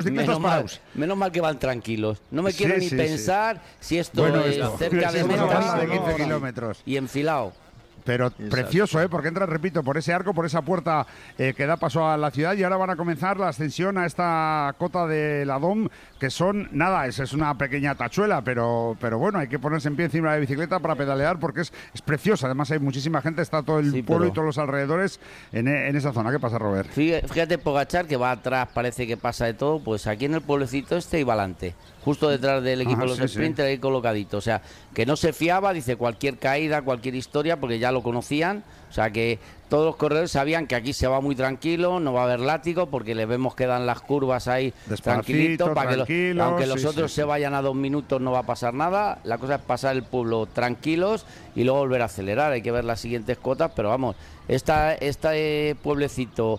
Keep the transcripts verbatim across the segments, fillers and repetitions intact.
Menos mal, menos mal que van tranquilos. No me quiero sí, ni sí, pensar sí. si esto bueno, es esto. cerca de Meta de quince kilómetros. Y enfilado. Pero Exacto. precioso, ¿eh? Porque entran, repito, por ese arco, por esa puerta eh, que da paso a la ciudad y ahora van a comenzar la ascensión a esta cota de la Dom, que son, nada, es, es una pequeña tachuela, pero, pero bueno, hay que ponerse en pie encima de la bicicleta para pedalear porque es, es preciosa. Además hay muchísima gente, está todo el sí, pueblo pero... y todos los alrededores en, en esa zona. ¿Qué pasa, Robert? Fíjate, Pogačar, que va atrás, parece que pasa de todo, pues aquí en el pueblecito este iba adelante. Justo detrás del equipo de los sí, sprinters sí. ahí colocadito, o sea, que no se fiaba, dice cualquier caída, cualquier historia, porque ya lo conocían, o sea que todos los corredores sabían que aquí se va muy tranquilo, no va a haber látigo, porque le vemos que dan las curvas ahí tranquilito, para que lo, aunque los sí, otros sí, se vayan a dos minutos no va a pasar nada, la cosa es pasar el pueblo tranquilos y luego volver a acelerar, hay que ver las siguientes cotas, pero vamos, esta, este pueblecito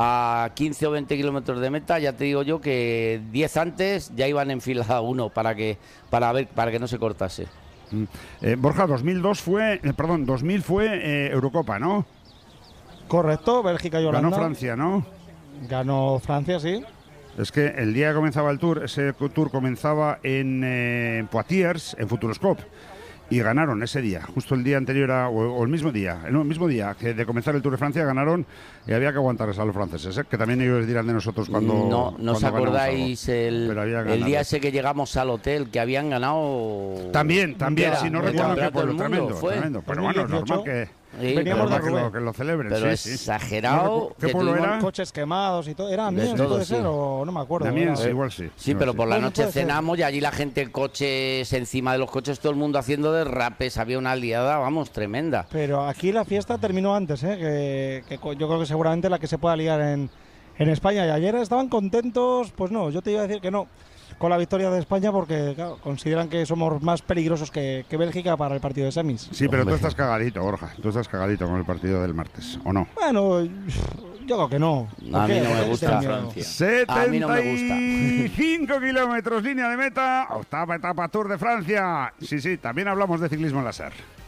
a quince o veinte kilómetros de meta, ya te digo yo que diez antes ya iban en fila uno para que para ver para que no se cortase. Mm. Eh, Borja, dos mil dos fue, eh, perdón, dos mil fue eh, Eurocopa, ¿no? Correcto, Bélgica y Holanda. Ganó Francia, ¿no? Ganó Francia, sí. Es que el día que comenzaba el Tour, ese Tour comenzaba en eh, Poitiers, en Futuroscope. Y ganaron ese día, justo el día anterior a, o, o el mismo día, no, el mismo día que de comenzar el Tour de Francia ganaron y había que aguantarles a los franceses, ¿eh? Que también ellos dirán de nosotros cuando no, no os acordáis el, el día ese que llegamos al hotel que habían ganado también, también, si no recuerdo qué pueblo, tremendo, fue. tremendo, pero bueno, es normal que Sí, veníamos de que lo, que lo celebren, pero sí, exagerado. ¿Qué pueblo era? Coches quemados y todo. ¿Era Amiens, puede ser? Sí. O no me acuerdo. Amiens, igual sí. Sí, igual pero sí. por la Bueno, noche puede cenamos ser. y allí la gente, coches encima de los coches, todo el mundo haciendo derrapes. Había una liada, vamos, tremenda. Pero aquí la fiesta terminó antes, ¿eh? Que, que yo creo que seguramente la que se pueda liar en, en España. Y ayer estaban contentos, pues no, yo te iba a decir que no, con la victoria de España porque claro, consideran que somos más peligrosos que, que Bélgica para el partido de semis. Sí, pero tú estás cagadito, Borja. Tú estás cagadito con el partido del martes, ¿o no? Bueno, yo creo que no. A mí no me gusta Francia. setenta y cinco a mí no me gusta. kilómetros, línea de meta, octava etapa Tour de Francia. Sí, sí, también hablamos de ciclismo en la SER.